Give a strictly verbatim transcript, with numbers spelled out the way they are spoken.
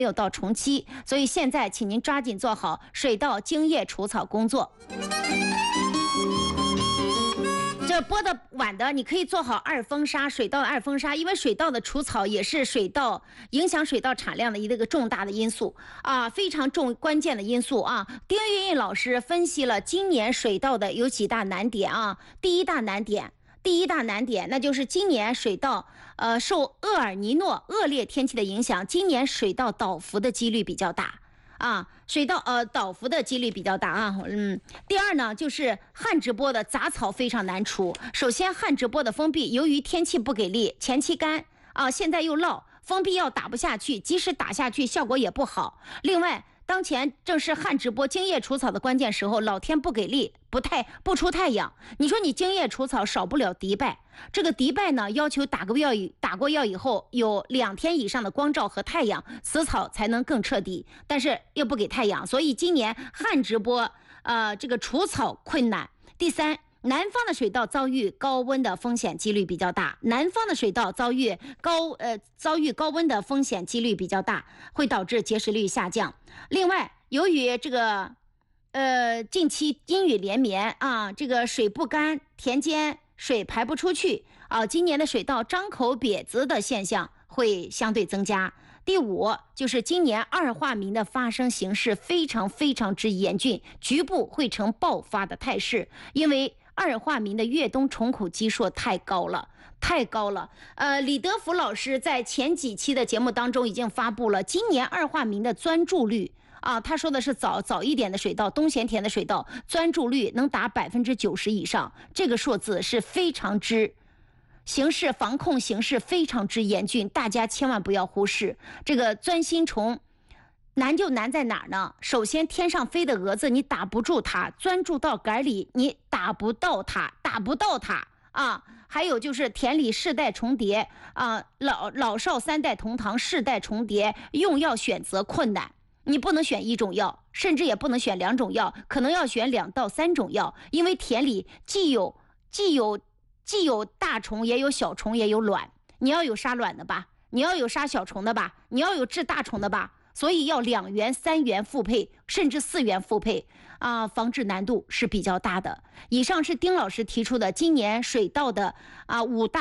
有到虫期，所以现在请您抓紧做好水稻茎叶除草工作。这播的晚的，你可以做好二封杀，水稻的二封杀，因为水稻的除草也是水稻影响水稻产量的一个重大的因素啊，非常重关键的因素啊。丁玉印老师分析了今年水稻的有几大难点啊，第一大难点。第一大难点，那就是今年水稻，呃，受厄尔尼诺恶劣天气的影响，今年水稻倒伏的几率比较大啊，水稻呃倒伏的几率比较大啊，嗯。第二呢，就是旱直播的杂草非常难除。首先，旱直播的封闭，由于天气不给力，前期干啊，现在又涝，封闭药打不下去，即使打下去，效果也不好。另外，当前正是旱直播茎叶除草的关键时候，老天不给力，不太不出太阳。你说你茎叶除草少不了迪拜，这个迪拜呢要求打过药以打过药以后有两天以上的光照和太阳，死草才能更彻底，但是又不给太阳，所以今年旱直播呃这个除草困难。第三，南方的水稻遭遇高温的风险几率比较大，南方的水稻遭遇高呃遭遇高温的风险几率比较大，会导致结实率下降。另外，由于这个呃近期阴雨连绵啊，这个水不干，田间水排不出去啊，今年的水稻张口瘪子的现象会相对增加。第五，就是今年二化民的发生形势非常非常之严峻，局部会呈爆发的态势，因为二化民的越冬虫苦基数太高了，太高了。呃，李德福老师在前几期的节目当中已经发布了今年二化民的钻注率啊，他说的是早早一点的水稻，冬闲田的水稻钻注率能达百分之九十以上，这个数字是非常之。形势防控形势非常之严峻，大家千万不要忽视。这个钻心虫难就难在哪儿呢？首先，天上飞的蛾子你打不住它，钻住到杆里你打不到它，打不到它啊。还有就是田里世代重叠啊，老老少三代同堂，世代重叠，用药选择困难。你不能选一种药，甚至也不能选两种药，可能要选两到三种药，因为田里既有既有既有大虫，也有小虫，也有卵。你要有杀卵的吧，你要有杀小虫的吧，你要有治大虫的吧。所以要两元、三元复配，甚至四元复配啊，防治难度是比较大的。以上是丁老师提出的今年水稻的啊五大。